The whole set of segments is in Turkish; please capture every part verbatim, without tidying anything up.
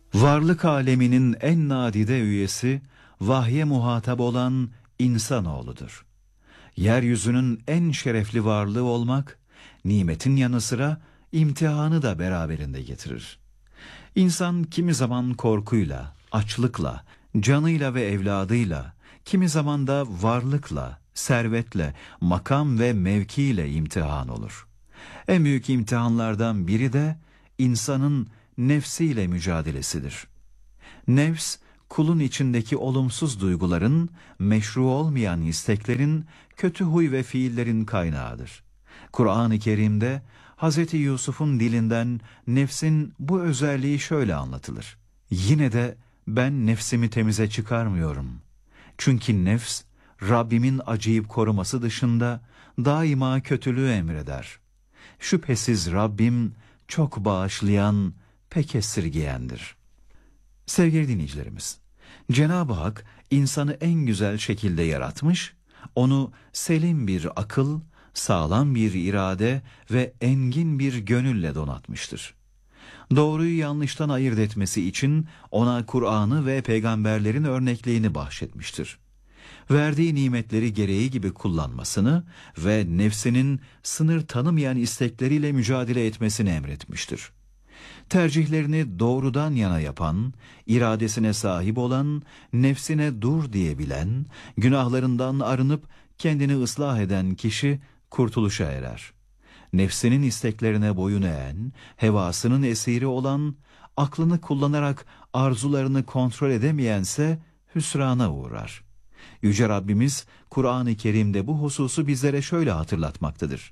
Varlık aleminin en nadide üyesi, vahye muhatap olan insanoğludur. Yeryüzünün en şerefli varlığı olmak, nimetin yanı sıra imtihanı da beraberinde getirir. İnsan kimi zaman korkuyla, açlıkla, canıyla ve evladıyla, kimi zaman da varlıkla, servetle, makam ve mevkiyle imtihan olur. En büyük imtihanlardan biri de insanın nefsiyle mücadelesidir. Nefs, kulun içindeki olumsuz duyguların, meşru olmayan isteklerin, kötü huy ve fiillerin kaynağıdır. Kur'an-ı Kerim'de Hazreti Yusuf'un dilinden nefsin bu özelliği şöyle anlatılır. Yine de ben nefsimi temize çıkarmıyorum. Çünkü nefs, Rabbimin acıyıp koruması dışında daima kötülüğü emreder. Şüphesiz Rabbim çok bağışlayan, pek esirgeyendir. Sevgili dinleyicilerimiz, Cenab-ı Hak insanı en güzel şekilde yaratmış, onu selim bir akıl, sağlam bir irade ve engin bir gönülle donatmıştır. Doğruyu yanlıştan ayırt etmesi için ona Kur'an'ı ve peygamberlerin örnekliğini bahşetmiştir. Verdiği nimetleri gereği gibi kullanmasını ve nefsinin sınır tanımayan istekleriyle mücadele etmesini emretmiştir. Tercihlerini doğrudan yana yapan, iradesine sahip olan, nefsine dur diyebilen, günahlarından arınıp kendini ıslah eden kişi kurtuluşa erer. Nefsinin isteklerine boyun eğen, hevasının esiri olan, aklını kullanarak arzularını kontrol edemeyense hüsrana uğrar. Yüce Rabbimiz Kur'an-ı Kerim'de bu hususu bizlere şöyle hatırlatmaktadır.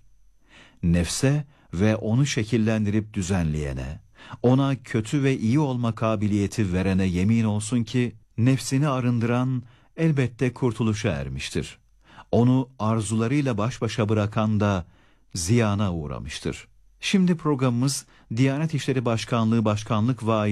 Nefse ve onu şekillendirip düzenleyene, ona kötü ve iyi olma kabiliyeti verene yemin olsun ki nefsini arındıran elbette kurtuluşa ermiştir. Onu arzularıyla baş başa bırakan da ziyana uğramıştır. Şimdi programımız Diyanet İşleri Başkanlığı Başkanlık Vaali